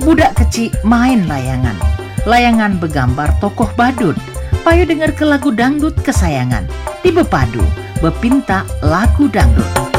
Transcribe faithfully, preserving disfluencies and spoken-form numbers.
Budak kecil main layangan. Layangan begambar tokoh badut. Payu denger ke lagu dangdut kesayangan. Di bepadu, bepinta lagu dangdut.